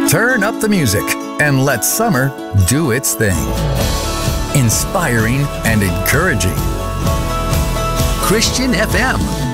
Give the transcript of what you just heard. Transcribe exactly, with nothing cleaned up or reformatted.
Turn up the music and let summer do its thing. Inspiring and encouraging. Christian F M.